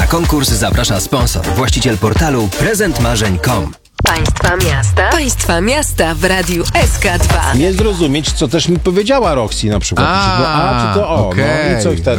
Na konkurs zaprasza sponsor, właściciel portalu prezentmarzeń.com. Państwa miasta w Radiu SK2. Nie zrozumieć, co też mi powiedziała Roxy na przykład. Czy to A, czy to O. okej. No i co wtedy?